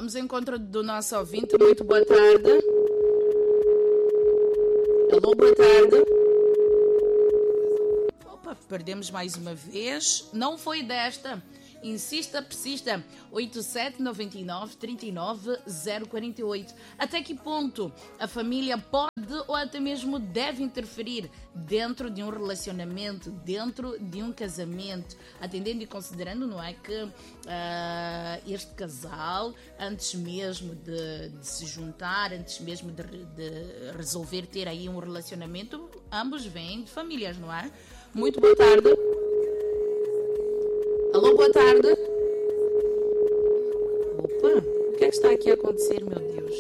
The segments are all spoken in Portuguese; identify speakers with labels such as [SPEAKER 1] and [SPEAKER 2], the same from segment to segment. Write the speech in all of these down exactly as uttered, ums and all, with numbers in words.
[SPEAKER 1] Vamos ao encontro do nosso ouvinte. Muito boa tarde. Alô, boa tarde. Opa, perdemos mais uma vez. Não foi desta. Insista, persista. oito sete nove nove, três nove zero quatro oito. Até que ponto a família pode ou até mesmo deve interferir dentro de um relacionamento, dentro de um casamento, atendendo e considerando, não é, que uh, este casal, antes mesmo de, de se juntar, antes mesmo de, de resolver ter aí um relacionamento, ambos vêm de famílias, não é? Muito boa tarde. Alô, boa tarde. Opa, o que é que está aqui a acontecer, meu Deus?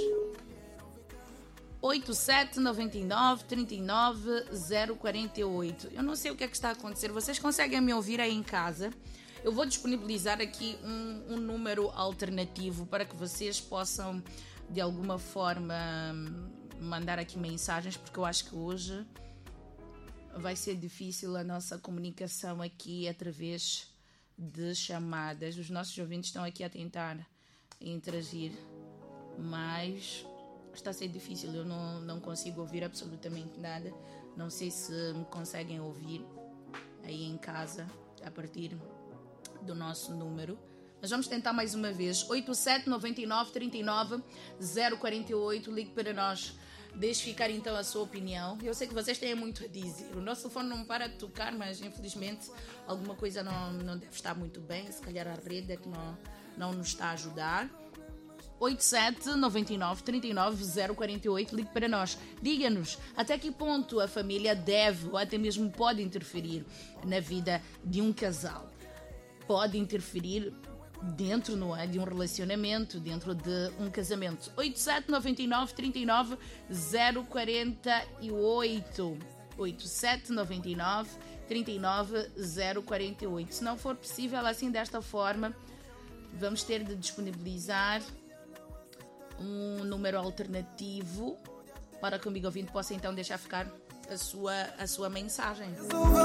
[SPEAKER 1] oito sete nove nove, três nove zero quatro oito. Eu não sei o que é que está a acontecer. Vocês conseguem me ouvir aí em casa? Eu vou disponibilizar aqui um, um número alternativo para que vocês possam, de alguma forma, mandar aqui mensagens, porque eu acho que hoje vai ser difícil a nossa comunicação aqui através de chamadas. Os nossos ouvintes estão aqui a tentar interagir, mas está a ser difícil. Eu não, não consigo ouvir absolutamente nada. Não sei se me conseguem ouvir aí em casa a partir do nosso número, mas vamos tentar mais uma vez. Oito sete nove nove, três nove zero quatro oito. Ligue para nós. Deixe ficar então a sua opinião. Eu sei que vocês têm muito a dizer. O nosso telefone não para de tocar, mas infelizmente alguma coisa não, não deve estar muito bem. Se calhar a rede é que não, não nos está a ajudar. oito sete nove nove, três nove zero quatro oito. Ligue para nós. Diga-nos até que ponto a família deve ou até mesmo pode interferir na vida de um casal. Pode interferir dentro, não é, de um relacionamento, dentro de um casamento. oito sete nove nove, três nove zero quatro oito. oito sete nove nove, três nove zero quatro oito. Se não for possível assim desta forma, vamos ter de disponibilizar um número alternativo para que o amigo ouvinte possa então deixar ficar a sua, a sua mensagem.